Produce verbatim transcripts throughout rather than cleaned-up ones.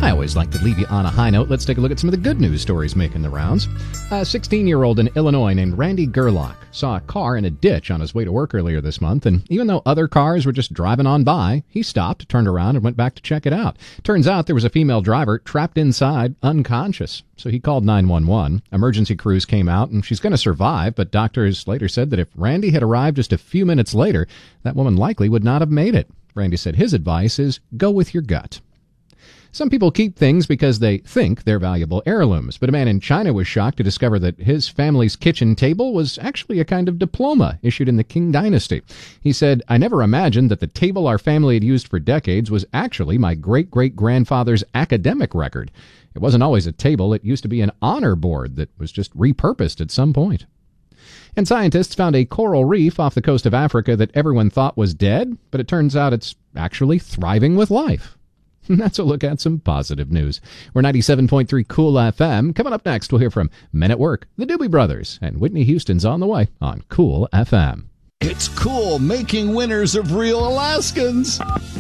I always like to leave you on a high note. Let's take a look at some of the good news stories making the rounds. A sixteen-year-old in Illinois named Randy Gerlach saw a car in a ditch on his way to work earlier this month, and even though other cars were just driving on by, he stopped, turned around, and went back to check it out. Turns out there was a female driver trapped inside, unconscious. So he called nine one one. Emergency crews came out, and she's going to survive, but doctors later said that if Randy had arrived just a few minutes later, that woman likely would not have made it. Randy said his advice is go with your gut. Some people keep things because they think they're valuable heirlooms, but a man in China was shocked to discover that his family's kitchen table was actually a kind of diploma issued in the Qing dynasty. He said, "I never imagined that the table our family had used for decades was actually my great-great-grandfather's academic record. It wasn't always a table, it used to be an honor board that was just repurposed at some point." And scientists found a coral reef off the coast of Africa that everyone thought was dead, but it turns out it's actually thriving with life. That's a look at some positive news. We're ninety-seven point three Cool F M. Coming up next, we'll hear from Men at Work, the Doobie Brothers, and Whitney Houston's on the way on Cool F M. It's cool making winners of real Alaskans.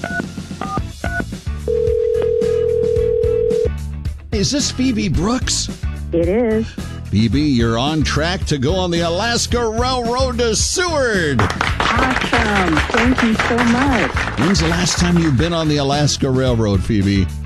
Is this Phoebe Brooks? It is. Phoebe, you're on track to go on the Alaska Railroad to Seward. Awesome. Thank you so much. When's the last time you've been on the Alaska Railroad, Phoebe?